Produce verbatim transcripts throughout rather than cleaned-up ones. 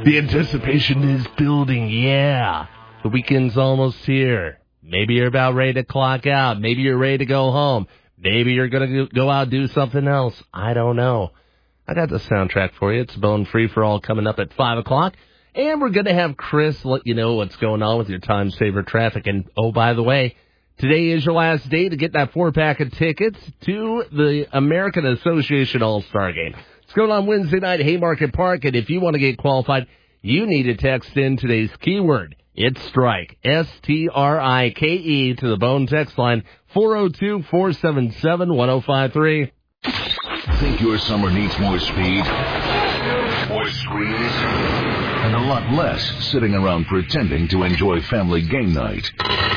The anticipation is building, yeah. The weekend's almost here. Maybe you're about ready to clock out. Maybe you're ready to go home. Maybe you're going to go out and do something else. I don't know. I got the soundtrack for you. It's Bone Free for All coming up at five o'clock. And we're going to have Chris let you know what's going on with your time saver traffic. And, oh, by the way, today is your last day to get that four-pack of tickets to the American Association All-Star Game. It's going on Wednesday night at Haymarket Park. And if you want to get qualified, you need to text in today's keyword. It's strike, S T R I K E, to the Bone text line, four oh two, four seven seven, one oh five three. Think your summer needs more speed, more screens, and a lot less sitting around pretending to enjoy family game night?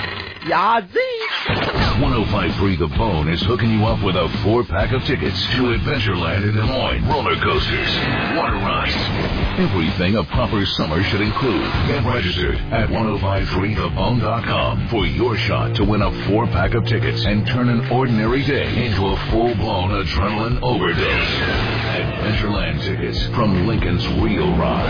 Yazzie! one oh five point three The Bone is hooking you up with a four-pack of tickets to Adventureland in Des Moines. Roller coasters, water rides, everything a proper summer should include. Get registered at ten fifty-three the bone dot com for your shot to win a four-pack of tickets and turn an ordinary day into a full-blown adrenaline overdose. Adventureland tickets from Lincoln's Real Rock.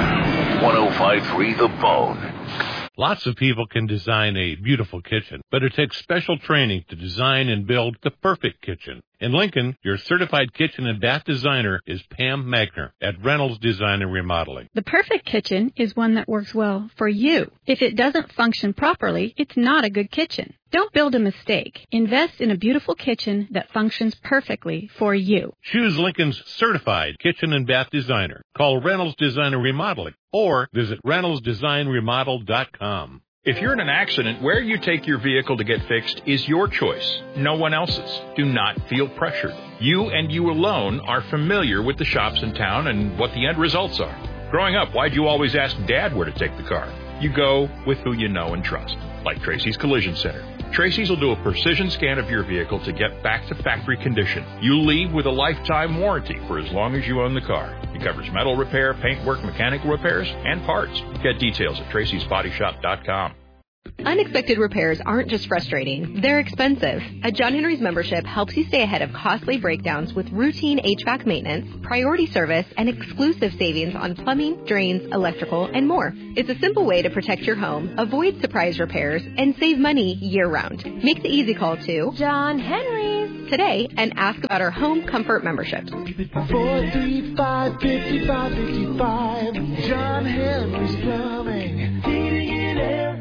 ten fifty-three The Bone. Lots of people can design a beautiful kitchen, but it takes special training to design and build the perfect kitchen. In Lincoln, your certified kitchen and bath designer is Pam Magner at Reynolds Design and Remodeling. The perfect kitchen is one that works well for you. If it doesn't function properly, it's not a good kitchen. Don't build a mistake. Invest in a beautiful kitchen that functions perfectly for you. Choose Lincoln's certified kitchen and bath designer. Call Reynolds Design and Remodeling or visit reynolds design remodel dot com. If you're in an accident, where you take your vehicle to get fixed is your choice, no one else's. Do not feel pressured. You and you alone are familiar with the shops in town and what the end results are. Growing up, why'd you always ask Dad where to take the car? You go with who you know and trust, like Tracy's Collision Center. Tracy's will do a precision scan of your vehicle to get back to factory condition. You leave with a lifetime warranty for as long as you own the car. It covers metal repair, paintwork, mechanical repairs, and parts. Get details at tracys body shop dot com. Unexpected repairs aren't just frustrating, they're expensive. A John Henry's membership helps you stay ahead of costly breakdowns with routine H V A C maintenance, priority service, and exclusive savings on plumbing, drains, electrical, and more. It's a simple way to protect your home, avoid surprise repairs, and save money year-round. Make the easy call to John Henry's today and ask about our home comfort memberships. four three five, five five five five, John Henry's Plumbing, heating and air.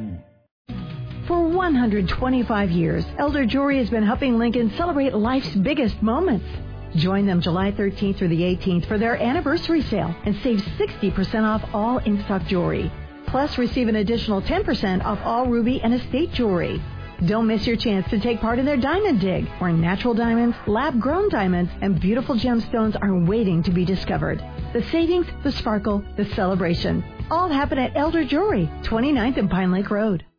For one hundred twenty-five years, Elder Jewelry has been helping Lincoln celebrate life's biggest moments. Join them July thirteenth through the eighteenth for their anniversary sale and save sixty percent off all in-stock jewelry. Plus, receive an additional ten percent off all ruby and estate jewelry. Don't miss your chance to take part in their Diamond Dig, where natural diamonds, lab-grown diamonds, and beautiful gemstones are waiting to be discovered. The savings, the sparkle, the celebration. All happen at Elder Jewelry, twenty-ninth and Pine Lake Road.